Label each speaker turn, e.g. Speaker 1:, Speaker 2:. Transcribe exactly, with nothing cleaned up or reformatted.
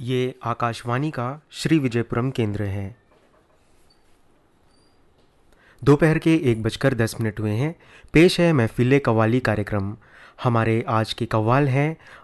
Speaker 1: ये आकाशवाणी का श्री विजयपुरम केंद्र है। दोपहर के एक बजकर दस मिनट हुए हैं। पेश है महफिले कव्वाली कार्यक्रम। हमारे आज के कव्वाल हैं